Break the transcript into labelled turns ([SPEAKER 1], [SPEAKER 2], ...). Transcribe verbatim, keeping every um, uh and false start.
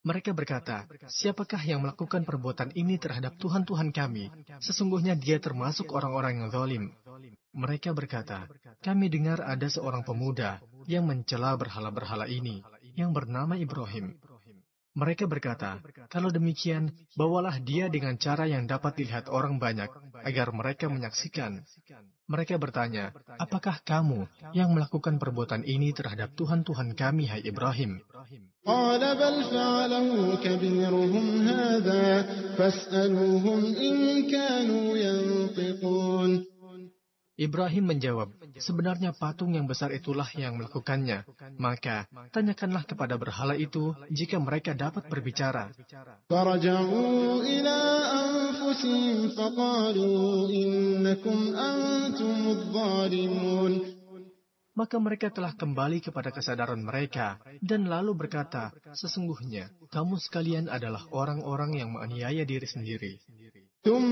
[SPEAKER 1] Mereka berkata, siapakah yang melakukan perbuatan ini terhadap Tuhan-Tuhan kami? Sesungguhnya dia termasuk orang-orang yang zalim. Mereka berkata, kami dengar ada seorang pemuda yang mencela berhala-berhala ini, yang bernama Ibrahim. Mereka berkata, kalau demikian, bawalah dia dengan cara yang dapat dilihat orang banyak, agar mereka menyaksikan. Mereka bertanya, apakah kamu yang melakukan perbuatan ini terhadap Tuhan-Tuhan kami, hai Ibrahim?
[SPEAKER 2] قال بل فعله كبيرهم هذا فاسألوهم إن كانوا ينطقون.
[SPEAKER 1] Ibrahim menjawab, sebenarnya patung yang besar itulah yang melakukannya. Maka, tanyakanlah kepada berhala itu jika mereka dapat berbicara.
[SPEAKER 2] فرجعوا إلى أنفسهم فقالوا إنكم أنتم الظالمون.
[SPEAKER 1] Maka mereka telah kembali kepada kesadaran mereka, dan lalu berkata, sesungguhnya, kamu sekalian adalah orang-orang yang menganiaya diri sendiri.